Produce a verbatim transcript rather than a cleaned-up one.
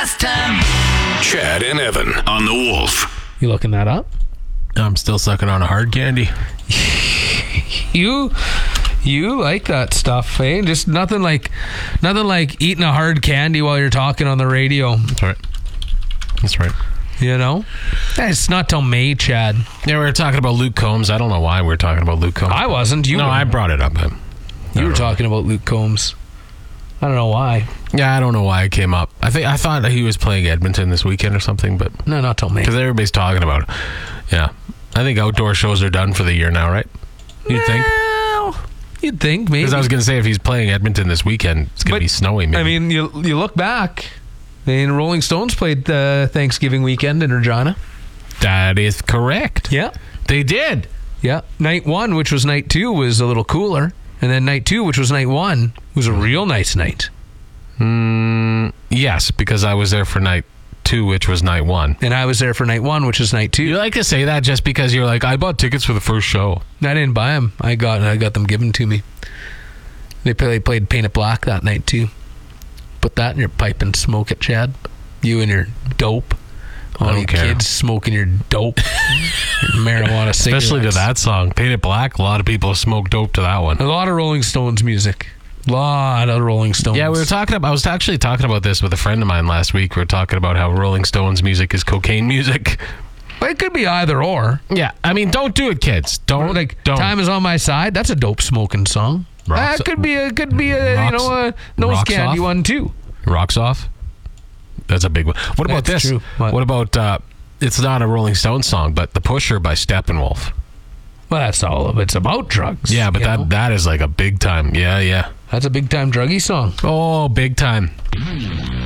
Chad and Evan on the Wolf. You looking that up? I'm still sucking on a hard candy. You you like that stuff, eh? Just nothing like nothing like eating a hard candy while you're talking on the radio. That's right. That's right. You know? It's not till May, Chad. Yeah, we were talking about Luke Combs. I don't know why we were talking about Luke Combs. I wasn't. You No, were. I brought it up. Him. You were talking about Luke Combs. I don't know why. Yeah, I don't know why it came up. I think I thought he was playing Edmonton this weekend or something, but No, not till May. because everybody's talking about it. Yeah, I think outdoor shows are done for the year now, right? You'd think. Well, you'd think maybe. Because I was going to say if he's playing Edmonton this weekend, it's going But, to be snowy. Maybe. I mean, you you look back, and Rolling Stones played uh, Thanksgiving weekend in Regina. that is correct. Yeah. They did. Yeah. Night one, which was night two, was a little cooler. And then night two, which was night one, was a real nice night. Mm, yes, because I was there for night two, which was night one. And I was there for night one, which is night two. You like to say that just because you're like, I bought tickets for the first show. I didn't buy them. I got I got them given to me. They play, played Paint It Black that night too. Put that in your pipe and smoke it, Chad. You and your dope. All I don't you care. kids smoking your dope. Your marijuana cigarettes. Especially to that song, Paint It Black. A lot of people smoke dope to that one. A lot of Rolling Stones music. A lot of Rolling Stones. Yeah, we were talking about, I was actually talking about this with a friend of mine last week. We were talking about how Rolling Stones music is cocaine music. It could be either or. Yeah, I mean, don't do it, kids. Don't. Like don't. Time Is On My Side. That's a dope smoking song. Rocks- That could be a could be a Rocks- you know a nose Rocks candy Off? one too. Rocks Off. That's a big one. What about That's this? true. What? What about, uh, it's not a Rolling Stones song, but The Pusher by Steppenwolf. Well, that's all of it's about drugs. Yeah, but you that know? that is like a big time. Yeah, yeah. That's a big time druggy song. Oh, big time.